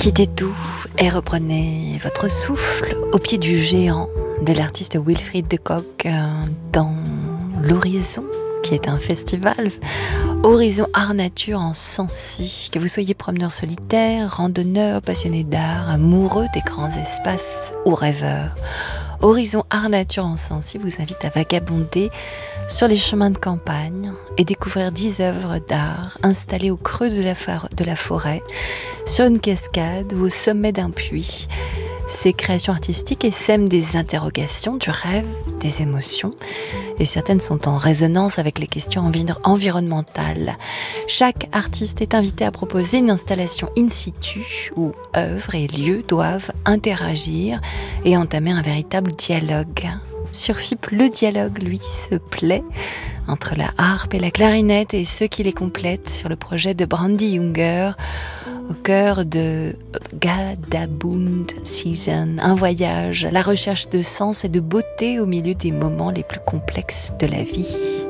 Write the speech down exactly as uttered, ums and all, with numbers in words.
Quittez tout et reprenez votre souffle au pied du géant de l'artiste Wilfried de Cock dans l'Horizon, qui est un festival Horizon Art Nature en Sancy. Que vous soyez promeneur solitaire, randonneur, passionné d'art, amoureux des grands espaces ou rêveur, Horizon Art Nature en Sancy vous invite à vagabonder sur les chemins de campagne et découvrir dix œuvres d'art installées au creux de la, for- de la forêt, sur une cascade ou au sommet d'un puits. Ces créations artistiques sèment des interrogations, du rêve, des émotions, et certaines sont en résonance avec les questions envi- environnementales. Chaque artiste est invité à proposer une installation in situ où œuvres et lieux doivent interagir et entamer un véritable dialogue. Sur F I P, le dialogue, lui, se plaît entre la harpe et la clarinette et ceux qui les complètent sur le projet de Brandy Younger au cœur de Gadabund Season, un voyage, la recherche de sens et de beauté au milieu des moments les plus complexes de la vie.